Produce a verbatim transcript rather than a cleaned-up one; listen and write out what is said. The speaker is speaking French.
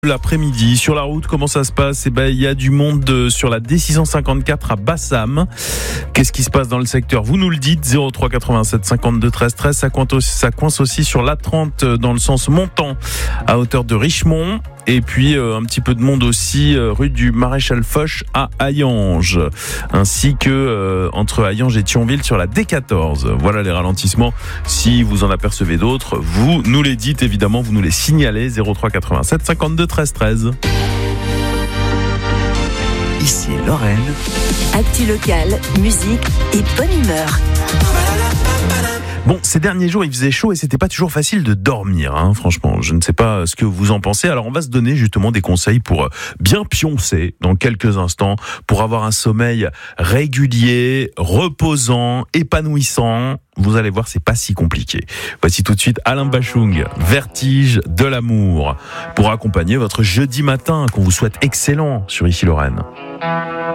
L'après-midi, sur la route, comment ça se passe? Eh ben, il y a du monde de, sur la D six cent cinquante-quatre à Bassam. Qu'est-ce qui se passe dans le secteur? Vous nous le dites, zéro trois quatre-vingt-sept cinquante-deux treize treize. Ça coince aussi, ça coince aussi sur l'A trente dans le sens montant à hauteur de Richemont. Et puis euh, un petit peu de monde aussi euh, rue du Maréchal Foch à Hayange, ainsi que euh, entre Hayange et Thionville sur la D quatorze. Voilà les ralentissements. Si vous en apercevez d'autres, vous nous les dites évidemment, vous nous les signalez. Zéro trois quatre-vingt-sept cinquante-deux treize treize. Ici Lorraine. Actu locale, musique et bonne humeur. Bon, ces derniers jours, il faisait chaud et c'était pas toujours facile de dormir, hein, franchement. Je ne sais pas ce que vous en pensez. Alors, on va se donner justement des conseils pour bien pioncer dans quelques instants, pour avoir un sommeil régulier, reposant, épanouissant. Vous allez voir, c'est pas si compliqué. Voici tout de suite Alain Bachung, Vertige de l'amour, pour accompagner votre jeudi matin, qu'on vous souhaite excellent sur Ici Lorraine.